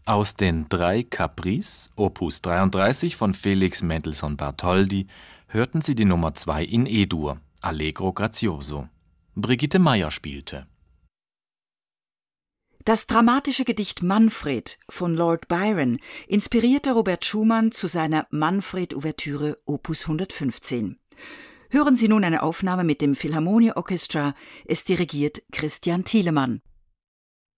Aus den 3 Caprices, Opus 33 von Felix Mendelssohn Bartholdy, hörten Sie die Nummer 2 in E-Dur, Allegro grazioso. Brigitte Meier spielte. Das dramatische Gedicht Manfred von Lord Byron inspirierte Robert Schumann zu seiner Manfred-Ouvertüre Opus 115. Hören Sie nun eine Aufnahme mit dem Philharmonie Orchestra, es dirigiert Christian Thielemann.